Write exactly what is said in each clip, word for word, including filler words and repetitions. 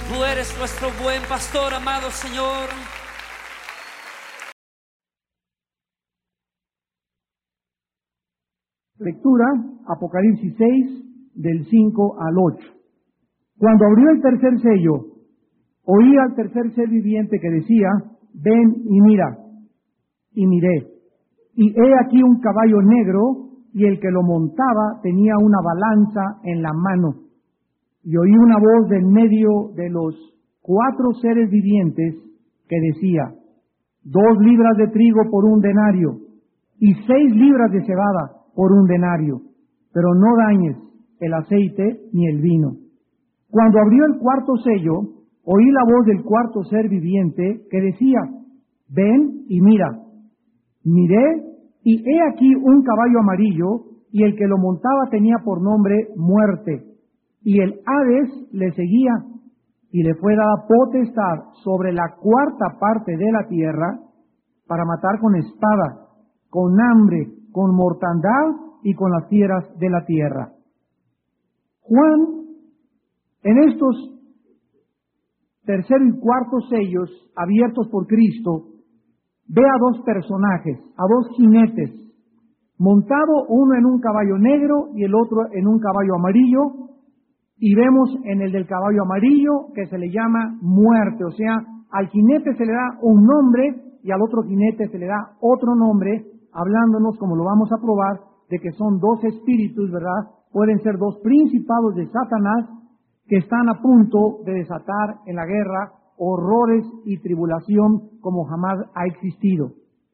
Tú eres nuestro buen pastor, amado Señor. Lectura, Apocalipsis seis, del cinco al ocho. Cuando abrió el tercer sello, oí al tercer ser viviente que decía: ven y mira. Y miré, y he aquí un caballo negro, y el que lo montaba tenía una balanza en la mano. Y oí una voz del medio de los cuatro seres vivientes que decía: dos libras de trigo por un denario, y seis libras de cebada por un denario, pero no dañes el aceite ni el vino. Cuando abrió el cuarto sello, oí la voz del cuarto ser viviente que decía: ven y mira. Miré, y he aquí un caballo amarillo, y el que lo montaba tenía por nombre Muerte, y el Hades le seguía, y le fue dada potestad sobre la cuarta parte de la tierra, para matar con espada, con hambre, con mortandad y con las fieras de la tierra. Juan, en estos tercer y cuarto sellos abiertos por Cristo, ve a dos personajes, a dos jinetes, montado uno en un caballo negro y el otro en un caballo amarillo, y vemos en el del caballo amarillo que se le llama Muerte, o sea, al jinete se le da un nombre y al otro jinete se le da otro nombre, hablándonos, como lo vamos a probar, de que son dos espíritus, ¿verdad? Pueden ser dos principados de Satanás que están a punto de desatar en la guerra horrores y tribulación como jamás ha existido.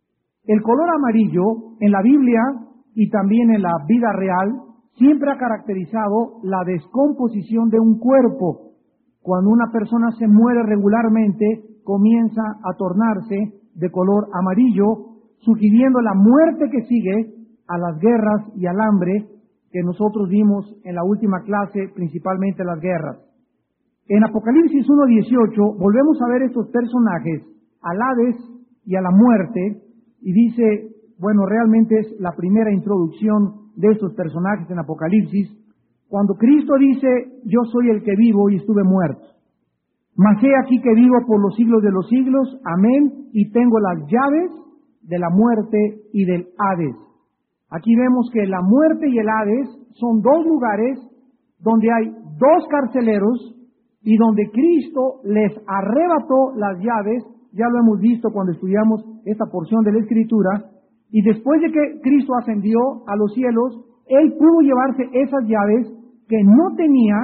El color amarillo en la Biblia y también en la vida real siempre ha caracterizado la descomposición de un cuerpo. Cuando una persona se muere regularmente, comienza a tornarse de color amarillo, sugiriendo la muerte que sigue a las guerras y al hambre que nosotros vimos en la última clase, principalmente las guerras. En Apocalipsis uno dieciocho volvemos a ver estos personajes, al Hades y a la muerte, y dice, bueno, realmente es la primera introducción de estos personajes en Apocalipsis, cuando Cristo dice: yo soy el que vivo y estuve muerto, mas he aquí que vivo por los siglos de los siglos, amén, y tengo las llaves de la muerte y del Hades. Aquí vemos que la muerte y el Hades son dos lugares donde hay dos carceleros y donde Cristo les arrebató las llaves. Ya lo hemos visto cuando estudiamos esta porción de la Escritura, y después de que Cristo ascendió a los cielos, Él pudo llevarse esas llaves que no tenía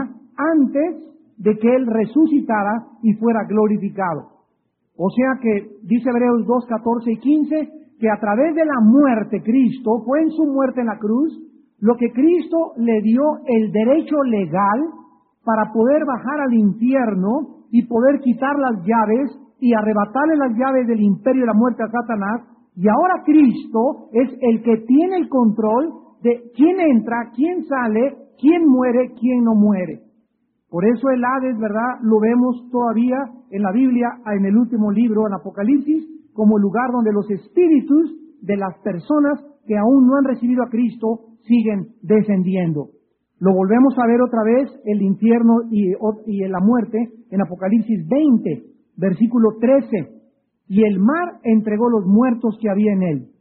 antes de que Él resucitara y fuera glorificado. O sea que, dice Hebreos dos, catorce y quince, que a través de la muerte Cristo, fue en su muerte en la cruz, lo que Cristo le dio el derecho legal para poder bajar al infierno y poder quitar las llaves y arrebatarle las llaves del imperio de la muerte a Satanás. Y ahora Cristo es el que tiene el control de quién entra, quién sale, quién muere, quién no muere. Por eso el Hades, ¿verdad?, lo vemos todavía en la Biblia, en el último libro, en Apocalipsis, como el lugar donde los espíritus de las personas que aún no han recibido a Cristo siguen descendiendo. Lo volvemos a ver otra vez, el infierno y, y la muerte, en Apocalipsis veinte, versículo trece. Y el mar entregó los muertos que había en él.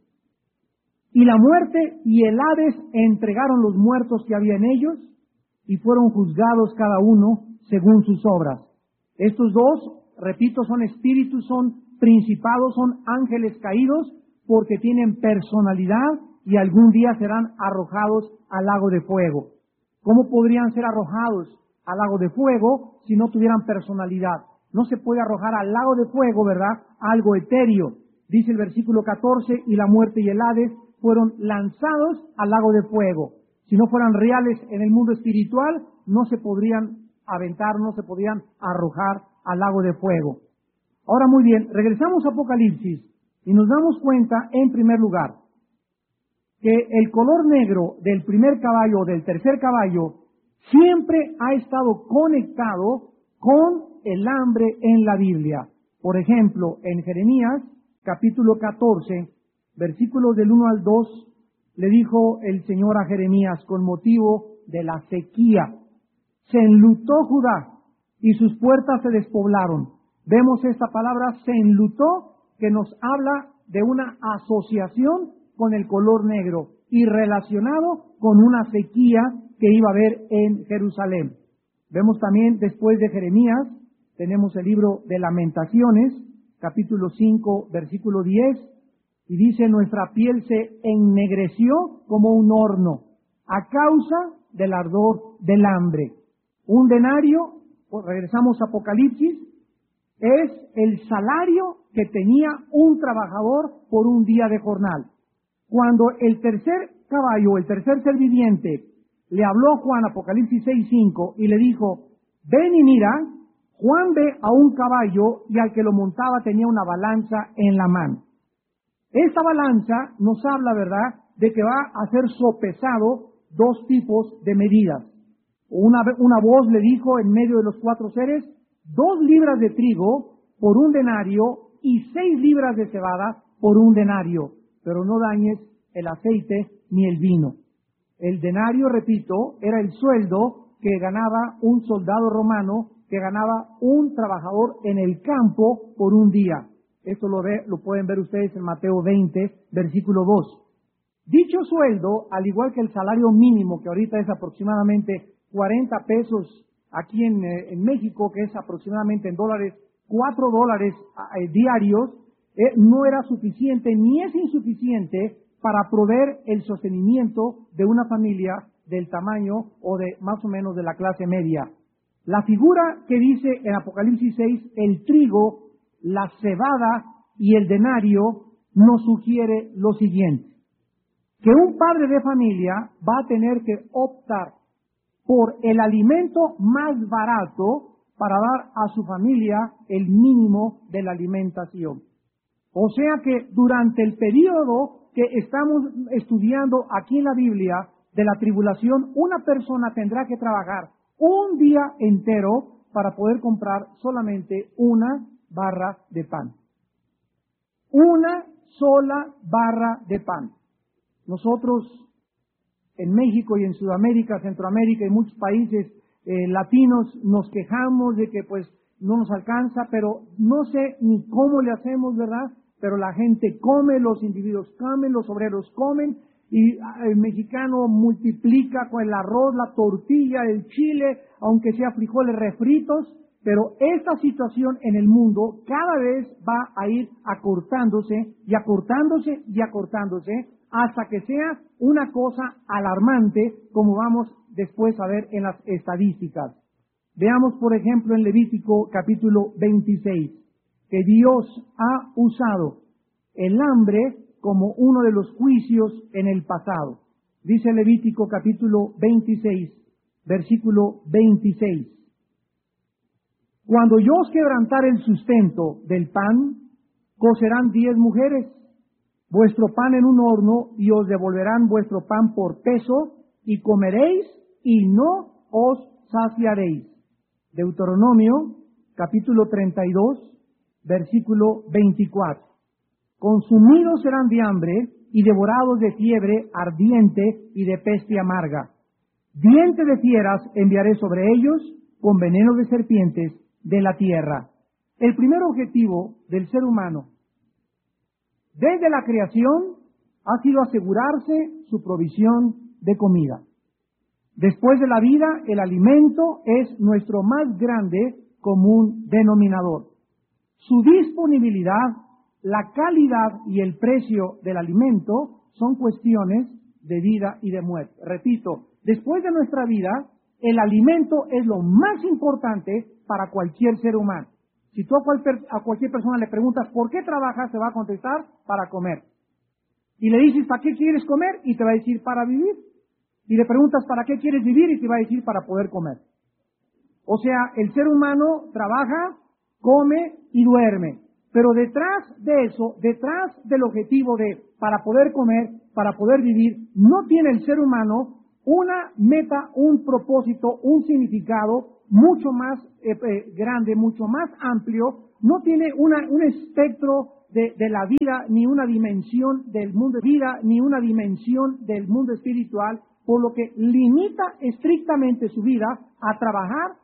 Y la muerte y el Hades entregaron los muertos que había en ellos, y fueron juzgados cada uno según sus obras. Estos dos, repito, son espíritus, son principados, son ángeles caídos, porque tienen personalidad y algún día serán arrojados al lago de fuego. ¿Cómo podrían ser arrojados al lago de fuego si no tuvieran personalidad? No se puede arrojar al lago de fuego, ¿verdad?, algo etéreo. Dice el versículo catorce, y la muerte y el Hades fueron lanzados al lago de fuego. Si no fueran reales en el mundo espiritual, no se podrían aventar, no se podrían arrojar al lago de fuego. Ahora muy bien, regresamos a Apocalipsis y nos damos cuenta, en primer lugar, que el color negro del primer caballo o del tercer caballo siempre ha estado conectado con el hambre en la Biblia. Por ejemplo, en Jeremías, capítulo catorce, versículos del uno al dos, le dijo el Señor a Jeremías con motivo de la sequía: se enlutó Judá y sus puertas se despoblaron. Vemos esta palabra se enlutó, que nos habla de una asociación con el color negro y relacionado con una sequía que iba a haber en Jerusalén. Vemos también después de Jeremías, tenemos el libro de Lamentaciones, capítulo cinco, versículo diez, y dice: nuestra piel se ennegreció como un horno a causa del ardor del hambre. Un denario, regresamos a Apocalipsis, es el salario que tenía un trabajador por un día de jornal. Cuando el tercer caballo, el tercer ser viviente, le habló a Juan, Apocalipsis seis cinco, y le dijo: ven y mira, Juan ve a un caballo y al que lo montaba tenía una balanza en la mano. Esta balanza nos habla, ¿verdad?, de que va a ser sopesado dos tipos de medidas. Una, una voz le dijo en medio de los cuatro seres: dos libras de trigo por un denario y seis libras de cebada por un denario, pero no dañes el aceite ni el vino. El denario, repito, era el sueldo que ganaba un soldado romano, que ganaba un trabajador en el campo por un día. Esto lo, ve, lo pueden ver ustedes en Mateo veinte, versículo dos. Dicho sueldo, al igual que el salario mínimo, que ahorita es aproximadamente cuarenta pesos aquí en, eh, en México, que es aproximadamente en dólares, cuatro dólares eh, diarios, eh, no era suficiente ni es insuficiente para proveer el sostenimiento de una familia del tamaño o de más o menos de la clase media. La figura que dice en Apocalipsis seis, el trigo, la cebada y el denario, nos sugiere lo siguiente: que un padre de familia va a tener que optar por el alimento más barato para dar a su familia el mínimo de la alimentación. O sea que durante el periodo que estamos estudiando aquí en la Biblia de la tribulación, una persona tendrá que trabajar un día entero para poder comprar solamente una barra de pan. Una sola barra de pan. Nosotros en México y en Sudamérica, Centroamérica y muchos países eh, latinos nos quejamos de que pues no nos alcanza, pero no sé ni cómo le hacemos, ¿verdad? Pero la gente come, los individuos comen, los obreros comen, y el mexicano multiplica con el arroz, la tortilla, el chile, aunque sea frijoles refritos, pero esta situación en el mundo cada vez va a ir acortándose y acortándose y acortándose hasta que sea una cosa alarmante, como vamos después a ver en las estadísticas. Veamos, por ejemplo, en Levítico capítulo veintiséis, que Dios ha usado el hambre como uno de los juicios en el pasado. Dice Levítico capítulo veintiséis, versículo veintiséis. Cuando yo os quebrantare el sustento del pan, cocerán diez mujeres vuestro pan en un horno y os devolverán vuestro pan por peso y comeréis y no os saciaréis. Deuteronomio capítulo treinta y dos, versículo veinticuatro. Consumidos serán de hambre y devorados de fiebre ardiente y de peste amarga. Diente de fieras enviaré sobre ellos, con veneno de serpientes de la tierra. El primer objetivo del ser humano desde la creación ha sido asegurarse su provisión de comida. Después de la vida, el alimento es nuestro más grande común denominador. Su disponibilidad, la calidad y el precio del alimento son cuestiones de vida y de muerte. Repito, después de nuestra vida, el alimento es lo más importante para cualquier ser humano. Si tú a, cual, a cualquier persona le preguntas ¿por qué trabajas?, se va a contestar: para comer. Y le dices ¿para qué quieres comer? Y te va a decir para vivir. Y le preguntas ¿para qué quieres vivir? Y te va a decir para poder comer. O sea, el ser humano trabaja, come y duerme. Pero detrás de eso, detrás del objetivo de para poder comer, para poder vivir, no tiene el ser humano una meta, un propósito, un significado mucho más eh, eh, grande, mucho más amplio. No tiene una, un espectro de, de la vida, ni una dimensión del mundo de vida, ni una dimensión del mundo espiritual, por lo que limita estrictamente su vida a trabajar